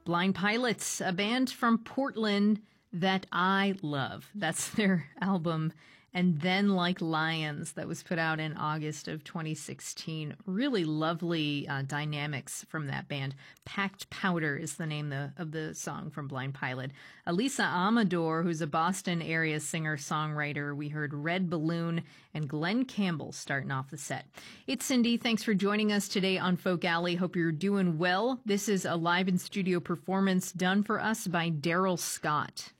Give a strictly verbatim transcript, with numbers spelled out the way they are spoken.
Blind Pilots, a band from Portland that I love. That's their album, And Then Like Lions, that was put out in August of twenty sixteen. Really lovely uh, dynamics from that band. Packed Powder is the name the, of the song from Blind Pilot. Elisa Amador, who's a Boston area singer-songwriter. We heard Red Balloon, and Glenn Campbell starting off the set. It's Cindy. Thanks for joining us today on Folk Alley. Hope you're doing well. This is a live in studio performance done for us by Daryl Scott.